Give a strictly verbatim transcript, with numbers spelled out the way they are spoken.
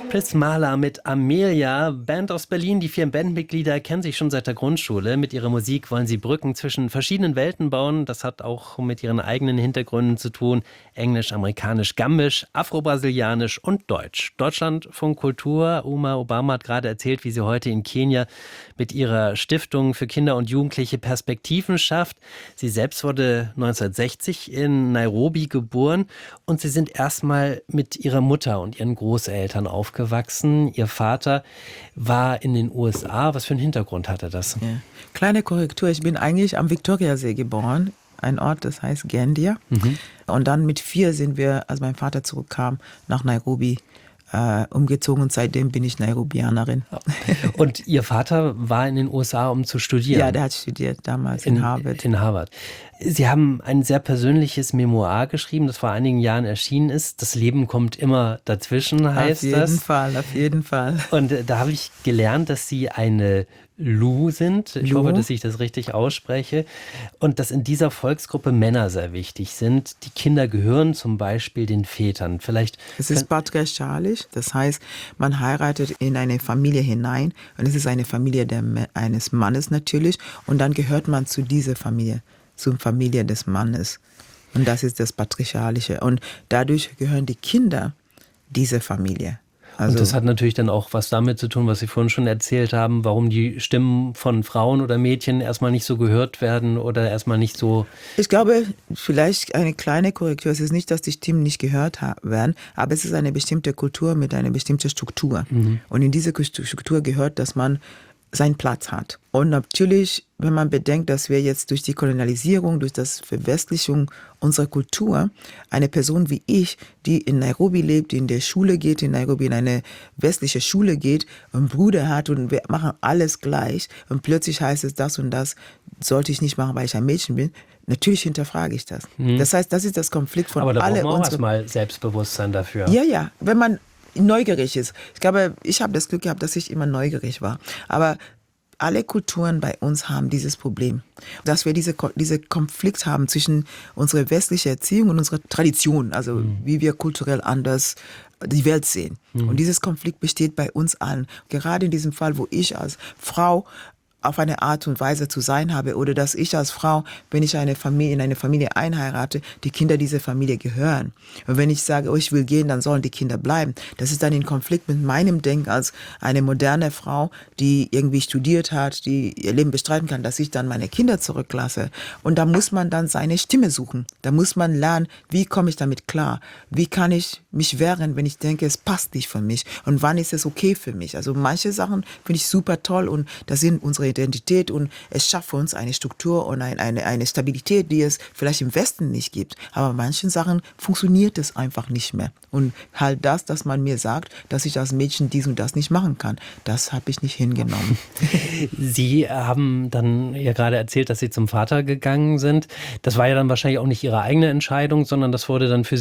Prismala mit Amelia, Band aus Berlin. Die vier Bandmitglieder kennen sich schon seit der Grundschule. Mit ihrer Musik wollen sie Brücken zwischen verschiedenen Welten bauen. Das hat auch mit ihren eigenen Hintergründen zu tun. Englisch, Amerikanisch, Gambisch, Afro-Brasilianisch und Deutsch. Deutschlandfunk Kultur. Uma Obama hat gerade erzählt, wie sie heute in Kenia mit ihrer Stiftung für Kinder und Jugendliche Perspektiven schafft. Sie selbst wurde neunzehnhundertsechzig in Nairobi geboren und sie sind erstmal mit ihrer Mutter und ihren Großeltern aufgewachsen. Gewachsen. Ihr Vater war in den U S A. Was für einen Hintergrund hatte das? Ja. Kleine Korrektur, ich bin eigentlich am Viktoriasee geboren. Ein Ort, das heißt Gandia. Mhm. Und dann mit vier sind wir, als mein Vater zurückkam, nach Nairobi äh, umgezogen. Und seitdem bin ich Nairobianerin. Und Ihr Vater war in den U S A, um zu studieren? Ja, der hat studiert damals in, in Harvard. In Harvard. Sie haben ein sehr persönliches Memoir geschrieben, das vor einigen Jahren erschienen ist. Das Leben kommt immer dazwischen, heißt das. Auf jeden Fall, auf jeden Fall. Und äh, da habe ich gelernt, dass Sie eine Lu sind. Ich Lu. hoffe, dass ich das richtig ausspreche. Und dass in dieser Volksgruppe Männer sehr wichtig sind. Die Kinder gehören zum Beispiel den Vätern. Vielleicht es ist patriarchalisch, das heißt, man heiratet in eine Familie hinein und es ist eine Familie der, eines Mannes natürlich und dann gehört man zu dieser Familie. Zur Familie des Mannes. Und das ist das Patriarchalische. Und dadurch gehören die Kinder dieser Familie. Also und das hat natürlich dann auch was damit zu tun, was Sie vorhin schon erzählt haben, warum die Stimmen von Frauen oder Mädchen erstmal nicht so gehört werden oder erstmal nicht so... Ich glaube, vielleicht eine kleine Korrektur. Es ist nicht, dass die Stimmen nicht gehört werden, aber es ist eine bestimmte Kultur mit einer bestimmten Struktur. Mhm. Und in diese Struktur gehört, dass man seinen Platz hat. Und natürlich, wenn man bedenkt, dass wir jetzt durch die Kolonialisierung, durch das Verwestlichung unserer Kultur, eine Person wie ich, die in Nairobi lebt, die in der Schule geht, in Nairobi in eine westliche Schule geht, einen Bruder hat und wir machen alles gleich und plötzlich heißt es, das und das sollte ich nicht machen, weil ich ein Mädchen bin. Natürlich hinterfrage ich das. Mhm. Das heißt, das ist das Konflikt von alle. Aber da braucht man auch unsere... erstmal Selbstbewusstsein dafür. Ja, ja, wenn man neugierig ist. Ich glaube, ich habe das Glück gehabt, dass ich immer neugierig war. Aber alle Kulturen bei uns haben dieses Problem, dass wir diese, diese Konflikt haben zwischen unserer westlichen Erziehung und unserer Tradition, also mhm. wie wir kulturell anders die Welt sehen. Mhm. Und dieses Konflikt besteht bei uns allen. Gerade in diesem Fall, wo ich als Frau auf eine Art und Weise zu sein habe oder dass ich als Frau, wenn ich eine Familie, in eine Familie einheirate, die Kinder dieser Familie gehören. Und wenn ich sage, oh, ich will gehen, dann sollen die Kinder bleiben. Das ist dann in Konflikt mit meinem Denken als eine moderne Frau, die irgendwie studiert hat, die ihr Leben bestreiten kann, dass ich dann meine Kinder zurücklasse. Und da muss man dann seine Stimme suchen. Da muss man lernen, wie komme ich damit klar? Wie kann ich mich wehren, wenn ich denke, es passt nicht für mich? Und wann ist es okay für mich? Also manche Sachen finde ich super toll und das sind unsere Identität und es schafft für uns eine Struktur und ein, eine, eine Stabilität, die es vielleicht im Westen nicht gibt. Aber manchen Sachen funktioniert es einfach nicht mehr. Und halt das, dass man mir sagt, dass ich als Mädchen dies und das nicht machen kann, das habe ich nicht hingenommen. Sie haben dann ja gerade erzählt, dass Sie zum Vater gegangen sind. Das war ja dann wahrscheinlich auch nicht Ihre eigene Entscheidung, sondern das wurde dann für